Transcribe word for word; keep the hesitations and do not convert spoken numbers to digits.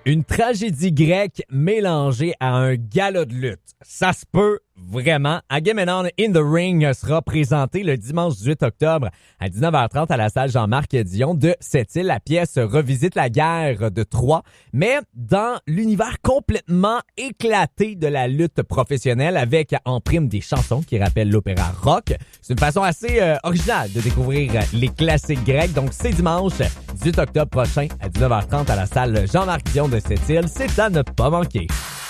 Une tragédie grecque mélangée à un gala de lutte. Ça se peut vraiment. Agamemnon in the Ring sera présenté le dimanche dix-huit octobre à dix-neuf heures trente à la salle Jean-Marc Dion de Sept-Îles. La pièce revisite la guerre de Troie, mais dans l'univers complètement éclaté de la lutte professionnelle avec en prime des chansons qui rappellent l'opéra rock. C'est une façon assez euh, originale de découvrir les classiques grecs. Donc c'est dimanche dix-huit octobre prochain à dix-neuf heures trente à la salle Jean-Marc Dion de Sept-Îles. C'est à ne pas manquer.